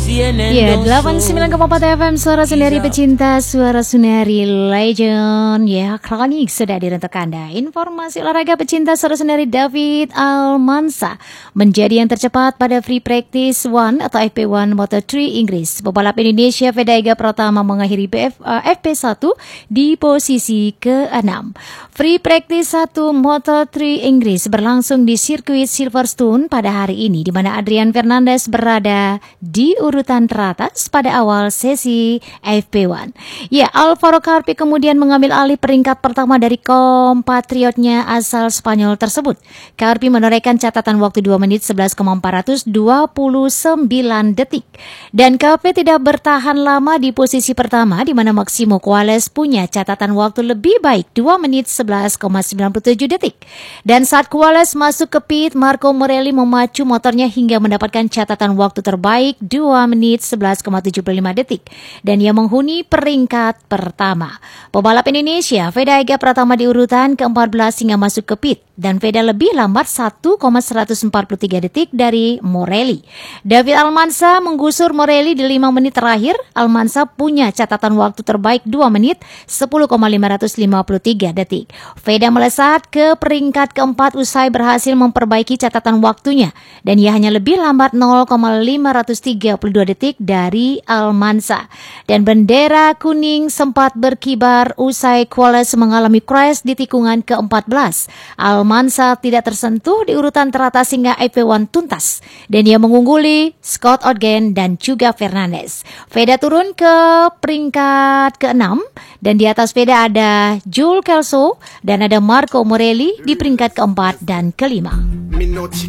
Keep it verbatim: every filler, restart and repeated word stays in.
Ya, delapan puluh sembilan koma empat F M Suara Sunari Pecinta, Suara Sunari Legend. Ya, kronik sudah direntak Anda. Informasi olahraga pecinta Suara Sunari. David Almansa menjadi yang tercepat pada Free Practice One atau F P satu Moto tiga Inggris. Pebalap Indonesia Veda Ega Pratama mengakhiri B F, uh, F P satu di posisi keenam. Free Practice satu Moto tiga Inggris berlangsung di sirkuit Silverstone pada hari ini, di mana Adrian Fernandez berada di urutan teratas pada awal sesi F P satu. Ya, Alvaro Carpi kemudian mengambil alih peringkat pertama dari kompatriotnya asal Spanyol tersebut. Carpi menorehkan catatan waktu dua menit sebelas koma empat dua sembilan detik. Dan Carpi tidak bertahan lama di posisi pertama, di mana Maximo Quales punya catatan waktu lebih baik dua menit sebelas koma sembilan tujuh detik. Dan saat Quales masuk ke pit, Marco Morelli memacu motornya hingga mendapatkan catatan waktu terbaik dua menit sebelas koma tujuh lima detik. Dan ia menghuni peringkat pertama. Pebalap Indonesia Veda Ega Pratama di urutan ke empat belas hingga masuk ke pit. Dan Veda lebih lambat satu koma seratus empat puluh tiga detik dari Morelli. David Almansa menggusur Morelli di lima menit terakhir. Almansa punya catatan waktu terbaik dua menit sepuluh koma lima lima tiga detik. Veda melesat ke peringkat keempat usai berhasil memperbaiki catatan waktunya. Dan ia hanya lebih lambat nol koma lima tiga dua detik dari Almansa. Dan bendera kuning sempat berkibar usai Quales mengalami crash di tikungan ke empat belas. Almansa tidak tersentuh di urutan teratas hingga F P satu tuntas. Dan ia mengungguli Scott Ogden dan juga Fernandez. Veda turun ke peringkat keenam. Dan di atas Veda ada Jules Kelso dan ada Marco Morelli di peringkat keempat dan kelima.